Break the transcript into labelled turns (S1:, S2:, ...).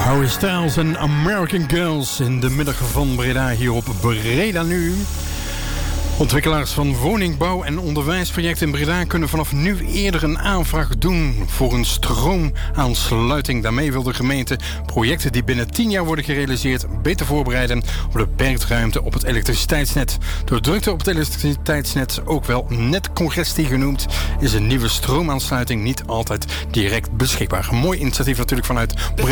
S1: Harry Styles en American Girls in de middag van Breda hier op Breda Nu. Ontwikkelaars van woningbouw- en onderwijsprojecten in Breda kunnen vanaf nu eerder een aanvraag doen voor een stroomaansluiting. Daarmee wil de gemeente projecten die binnen 10 jaar worden gerealiseerd beter voorbereiden op de beperktruimte op het elektriciteitsnet. Door drukte op het elektriciteitsnet, ook wel netcongestie genoemd, is een nieuwe stroomaansluiting niet altijd direct beschikbaar. Een mooi initiatief natuurlijk vanuit Breda.